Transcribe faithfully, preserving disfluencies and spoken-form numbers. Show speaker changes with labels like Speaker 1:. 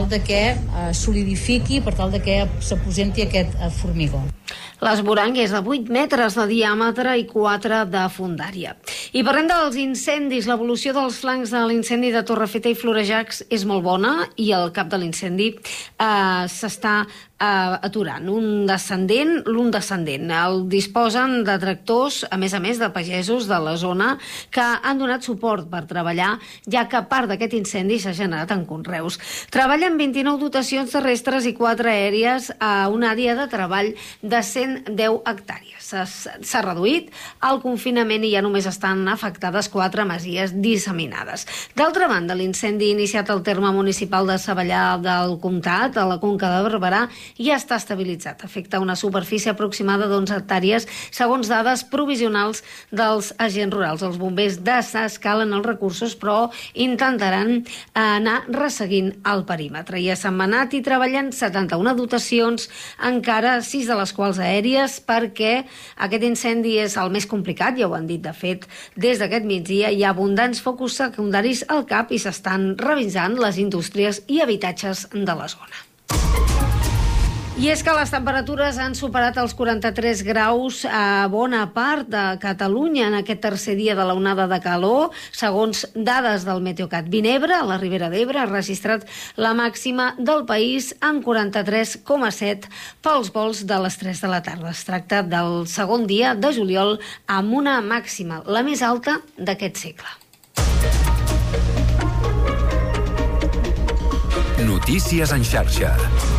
Speaker 1: de que eh, solidifiqui, per tal de que s'aposenti aquest eh, formigó.
Speaker 2: L'esborang és de vuit metres de diàmetre i quatre de fondària. I parlem dels incendis. L'evolució dels flancs de l'incendi de Torrefeta i Florejacs és molt bona i el cap de l'incendi eh, s'està eh, aturant. Un descendent, l'un descendent. El disposen de tractors, a més a més de pagesos de la zona, que han donat suport per treballar, ja que part d'aquest incendi s'ha generat en conreus. Treballen vint-i-nou dotacions terrestres i quatre aèries a una àrea de treball de cent deu hectàrees. S'ha reduït el confinament i ja només estan afectades quatre masies disseminades. D'altra banda, l'incendi iniciat al terme municipal de Savallà del Comtat, a la Conca de Barberà, ja està estabilitzat. Afecta una superfície aproximada d'onze hectàrees, segons dades provisionals dels agents rurals. Els bombers desescalen els recursos, però intentaran anar resseguint el perímetre. I a Sentmenat hi treballen setanta-una dotacions, encara sis de les quals aèries, perquè aquest incendi és el més complicat, ja ho han dit de fet des d'aquest migdia. Hi ha abundants focus secundaris al cap i s'estan revisant les indústries i habitatges de la zona. I és que les temperatures han superat els quaranta-tres graus a bona part de Catalunya en aquest tercer dia de la onada de calor. Segons dades del Meteocat, Vinebre, a la Ribera d'Ebre, ha registrat la màxima del país en quaranta-tres coma set pels vols de les tres de la tarda. Es tracta del segon dia de juliol amb una màxima, la més alta d'aquest segle.
Speaker 3: Notícies en xarxa.